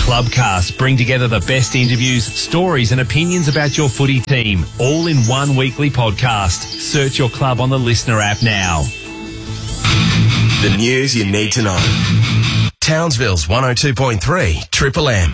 Clubcast bring together the best interviews, stories and opinions about your footy team, all in one weekly podcast. Search your club on the Listener app now. The news you need to know. Townsville's 102.3 Triple M.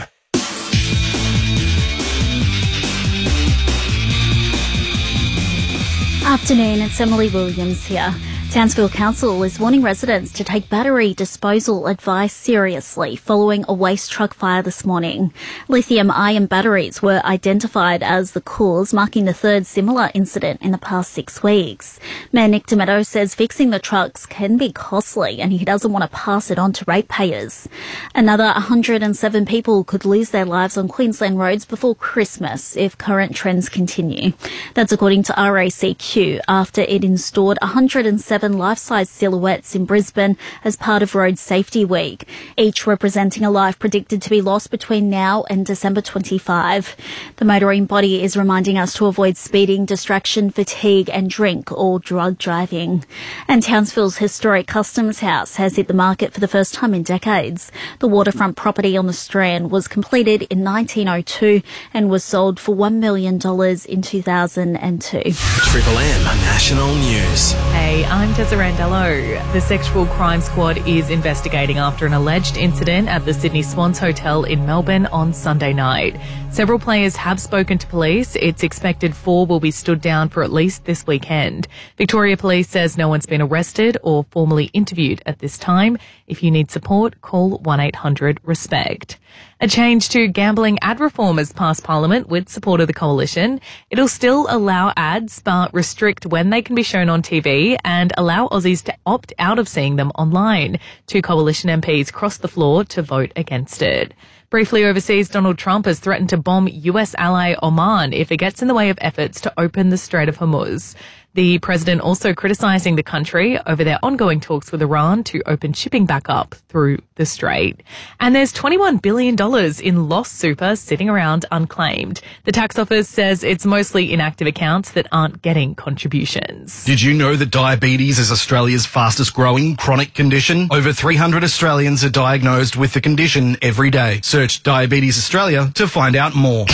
Afternoon, it's Emily Williams here. Townsville Council is warning residents to take battery disposal advice seriously following a waste truck fire this morning. Lithium-ion batteries were identified as the cause, marking the third similar incident in the past 6 weeks. Mayor Nick Demeto says fixing the trucks can be costly and he doesn't want to pass it on to ratepayers. Another 107 people could lose their lives on Queensland roads before Christmas if current trends continue. That's according to RACQ after it installed 107 life-size silhouettes in Brisbane as part of Road Safety Week, each representing a life predicted to be lost between now and December 25. The motoring body is reminding us to avoid speeding, distraction, fatigue and drink or drug driving. And Townsville's historic Customs House has hit the market for the first time in decades. The waterfront property on the Strand was completed in 1902 and was sold for $1 million in 2002. Triple M National News. Hey, I'm Tessa Randello. The Sexual Crime Squad is investigating after an alleged incident at the Sydney Swans Hotel in Melbourne on Sunday night. Several players have spoken to police. It's expected 4 will be stood down for at least this weekend. Victoria Police says no one's been arrested or formally interviewed at this time. If you need support, call 1-800-RESPECT. A change to gambling ad reform has passed Parliament with support of the Coalition. It'll still allow ads, but restrict when they can be shown on TV and allow Aussies to opt out of seeing them online. 2 Coalition MPs crossed the floor to vote against it. Briefly overseas, Donald Trump has threatened to bomb US ally Oman if it gets in the way of efforts to open the Strait of Hormuz. The president also criticising the country over their ongoing talks with Iran to open shipping back up through the strait. And there's $21 billion in lost super sitting around unclaimed. The tax office says it's mostly inactive accounts that aren't getting contributions. Did you know that diabetes is Australia's fastest growing chronic condition? Over 300 Australians are diagnosed with the condition every day. Search Diabetes Australia to find out more.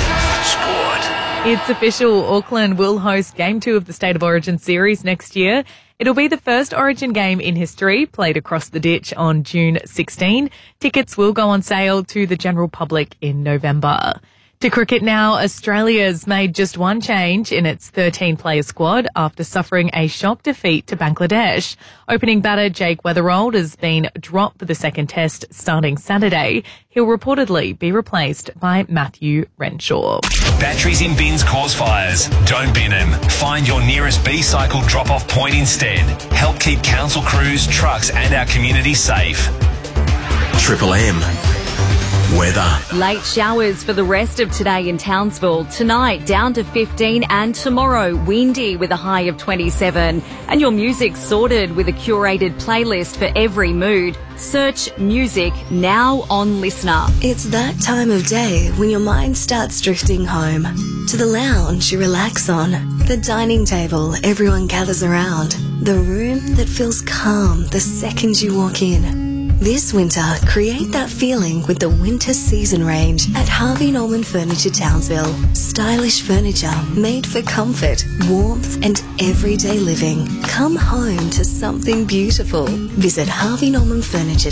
It's official, Auckland will host Game 2 of the State of Origin series next year. It'll be the first Origin game in history, played across the ditch on June 16. Tickets will go on sale to the general public in November. To cricket now, Australia's made just one change in its 13-player squad after suffering a shock defeat to Bangladesh. Opening batter Jake Weatherald has been dropped for the second test starting Saturday. He'll reportedly be replaced by Matthew Renshaw. Batteries in bins cause fires. Don't bin them. Find your nearest B-cycle drop-off point instead. Help keep council crews, trucks and our community safe. Triple M. Weather. Late showers for the rest of today in Townsville. Tonight down to 15 and tomorrow windy with a high of 27. And your music sorted with a curated playlist for every mood. Search music now on Listener. It's that time of day when your mind starts drifting home. To the lounge you relax on. The dining table everyone gathers around. The room that feels calm the second you walk in. This winter, create that feeling with the winter season range at Harvey Norman Furniture Townsville. Stylish furniture made for comfort, warmth and everyday living. Come home to something beautiful. Visit Harvey Norman Furniture